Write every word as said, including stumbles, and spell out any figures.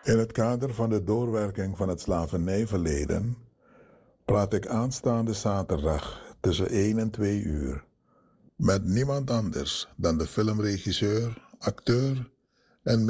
In het kader van de doorwerking van het slavernijverleden praat ik aanstaande zaterdag tussen één en twee uur met niemand anders dan de filmregisseur, acteur